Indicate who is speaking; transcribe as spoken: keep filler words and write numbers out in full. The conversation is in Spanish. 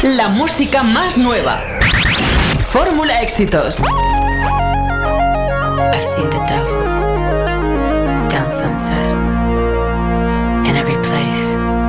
Speaker 1: La música más nueva. Fórmula Éxitos.
Speaker 2: I've seen the devil down Sunset in every place.